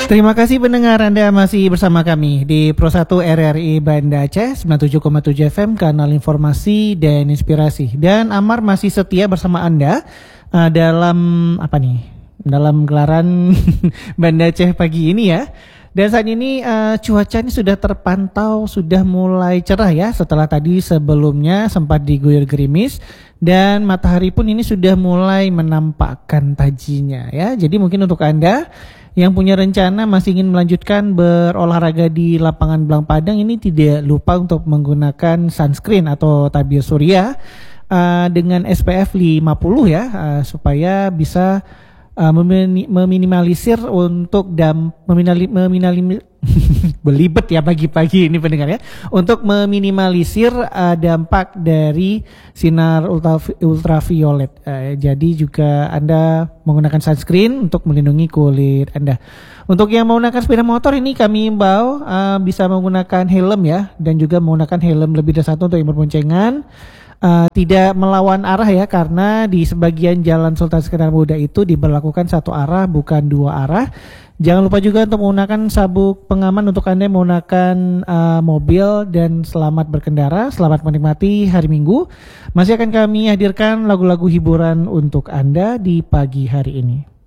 Terima kasih pendengar, Anda masih bersama kami di Pro 1 RRI Banda Aceh 97,7 FM, kanal informasi dan inspirasi. Dan Amar masih setia bersama Anda dalam apa nih? Dalam gelaran Banda Aceh pagi ini ya. Dan saat ini cuaca ini sudah terpantau sudah mulai cerah ya, setelah tadi sebelumnya sempat diguyur gerimis, dan matahari pun ini sudah mulai menampakkan tajinya ya. Jadi mungkin untuk Anda yang punya rencana masih ingin melanjutkan berolahraga di lapangan Belang Padang, ini tidak lupa untuk menggunakan sunscreen atau tabir surya dengan SPF 50 ya, supaya bisa meminimalisir untuk belibet ya pagi-pagi ini pendengar ya, untuk meminimalisir dampak dari sinar ultraviolet. Jadi juga Anda menggunakan sunscreen untuk melindungi kulit Anda. Untuk yang menggunakan sepeda motor ini kami imbau bisa menggunakan helm ya, dan juga menggunakan helm lebih dari satu untuk yang berboncengan. Tidak melawan arah ya, karena di sebagian jalan Sultan Iskandar Muda itu diberlakukan satu arah bukan dua arah. Jangan lupa juga untuk menggunakan sabuk pengaman untuk Anda yang menggunakan mobil, dan selamat berkendara, selamat menikmati hari Minggu. Masih akan kami hadirkan lagu-lagu hiburan untuk Anda di pagi hari ini.